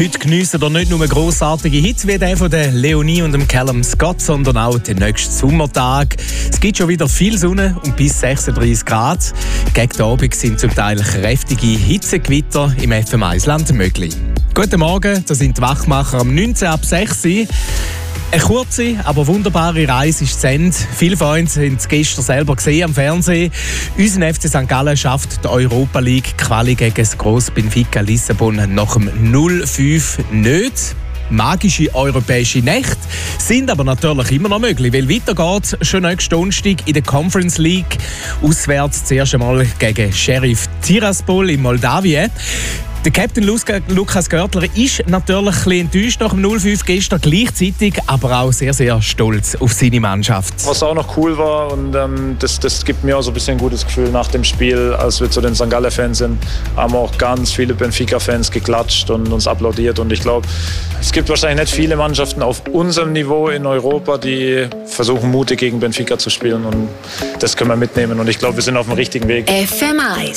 Heute geniessen ihr nicht nur grossartige Hits wie der von der Leonie und dem Callum Scott, sondern auch den nächsten Sommertag. Es gibt schon wieder viel Sonne und bis 36 Grad. Gegen den Abend sind zum Teil kräftige Hitzegewitter im FM1-Land möglich. Guten Morgen, das sind die Wachmacher am 19 ab 6 Uhr. Eine kurze, aber wunderbare Reise ist zu Ende. Viele von uns haben es gestern selber gesehen am Fernsehen. Unser FC St. Gallen schafft die Europa League Quali gegen das grosse Benfica Lissabon nach dem 0-5 nicht. Magische europäische Nächte sind aber natürlich immer noch möglich, weil weiter geht's schon nächsten Donnerstag in der Conference League. Auswärts zuerst einmal gegen Sheriff Tiraspol in Moldawien. Der Captain Lukas Görtler ist natürlich ein bisschen enttäuscht nach dem 0-5 gestern, gleichzeitig aber auch sehr, sehr stolz auf seine Mannschaft. Was auch noch cool war, und das gibt mir auch so ein bisschen ein gutes Gefühl nach dem Spiel, als wir zu den St. Gallen-Fans sind, haben auch ganz viele Benfica-Fans geklatscht und uns applaudiert. Und ich glaube, es gibt wahrscheinlich nicht viele Mannschaften auf unserem Niveau in Europa, die versuchen, mutig gegen Benfica zu spielen. Und das können wir mitnehmen. Und ich glaube, wir sind auf dem richtigen Weg. FM1